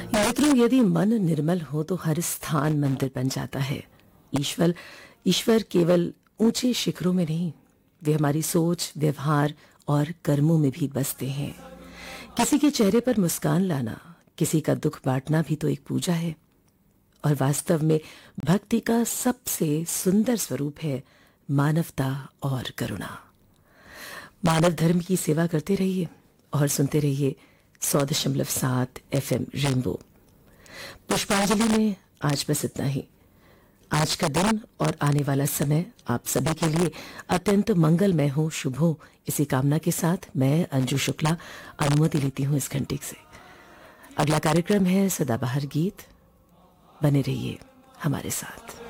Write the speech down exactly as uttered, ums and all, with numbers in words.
मित्रों, यदि मन निर्मल हो तो हर स्थान मंदिर बन जाता है। ईश्वर ईश्वर केवल ऊंचे शिखरों में नहीं, वे हमारी सोच, व्यवहार और कर्मों में भी बसते हैं। किसी के चेहरे पर मुस्कान लाना, किसी का दुख बांटना भी तो एक पूजा है। और वास्तव में भक्ति का सबसे सुंदर स्वरूप है मानवता और करुणा। मानव धर्म की सेवा करते रहिए और सुनते रहिए सौ दशमलव सात एफ एम रेनबो। पुष्पांजलि में आज बस इतना ही। आज का दिन और आने वाला समय आप सभी के लिए अत्यंत मंगलमय हो, शुभ हो, इसी कामना के साथ मैं अंजू शुक्ला अनुमति लेती हूँ इस घंटे से। अगला कार्यक्रम है सदाबहार गीत। बने रहिए हमारे साथ।